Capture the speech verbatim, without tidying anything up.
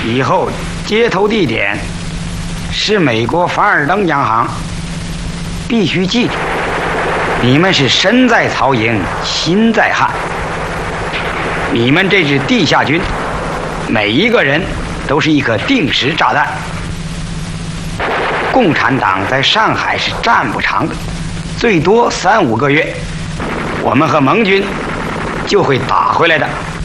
以后接头地点是美国凡尔登央行。必须记住，你们是身在曹营心在汉。你们这支地下军，每一个人都是一颗定时炸弹。共产党在上海是站不长的，最多三五个月，我们和盟军就会打回来的。